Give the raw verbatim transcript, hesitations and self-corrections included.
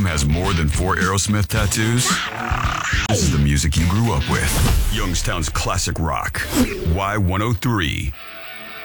mom has more than four Aerosmith tattoos? This is the music you grew up with. Youngstown's classic rock. Y one oh three.